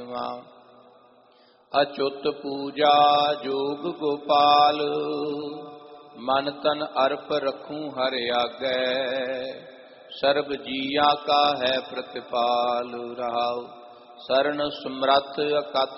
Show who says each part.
Speaker 1: 7ਵਾਂ। ਅਚੁੱਤ ਪੂਜਾ ਜੋਗ ਗੋਪਾਲ, ਮਨ ਤਨ ਅਰਪ ਰਖੂੰ ਹਰਿ ਆਗੈ। ਸਰਬ ਜੀਆ ਕਾ ਹੈ ਪ੍ਰਤਿਪਾਲ। ਰਹਾਉ। ਸਰਨ ਸਮਰੱਥ ਅਕਥ